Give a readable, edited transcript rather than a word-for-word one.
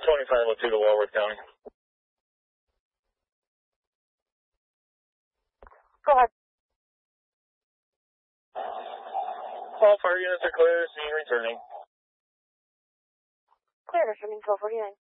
2502 to Walworth County. Go ahead. All fire units are clear. Scene returning. Clear, returning 1249.